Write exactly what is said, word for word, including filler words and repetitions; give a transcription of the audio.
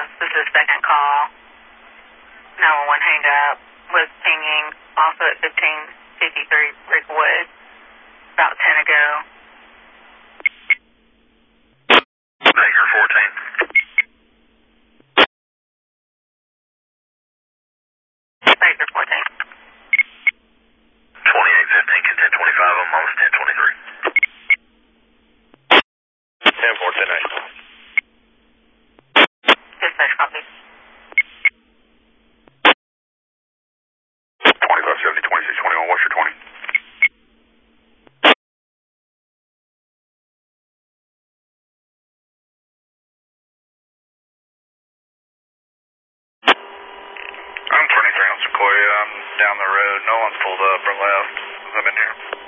This is second call. nine one one hang up. Was pinging also at fifteen fifty-three Rickwood about ten ago. Baker fourteen. Baker fourteen. twenty-eight fifteen, ten twenty-five, I'm almost ten twenty-three. ten fourteen eight. Dispatch copy. twenty-five seventy, twenty-six twenty-one, what's your twenty? I'm twenty-three on Sequoia. I'm down the road. No one's pulled up or left. I'm in here.